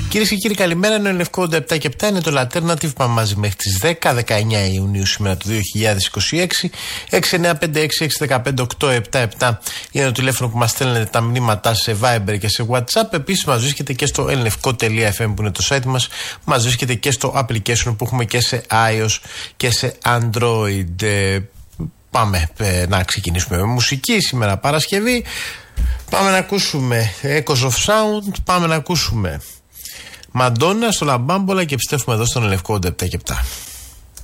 Κυρίες και κύριοι, καλημέρα. Είναι ο Λευκό 87 και 7. Είναι το Alternative. Πάμε μαζί μέχρι τις 19 Ιουνίου σήμερα του 2026. 6956-615-877 είναι το τηλέφωνο που μας στέλνετε τα μηνύματά σε Viber και σε WhatsApp. Επίσης, μας βρίσκεται και στο elnefko.fm που είναι το site μας. Μας βρίσκεται και στο application που έχουμε και σε iOS και σε Android. Πάμε να ξεκινήσουμε με μουσική σήμερα Παρασκευή. Πάμε να ακούσουμε Echoes of Sound. Πάμε να ακούσουμε Μαντόνα στο Λαμπάμπολα και επιστρέφουμε εδώ στον Λευκό 87 και 7.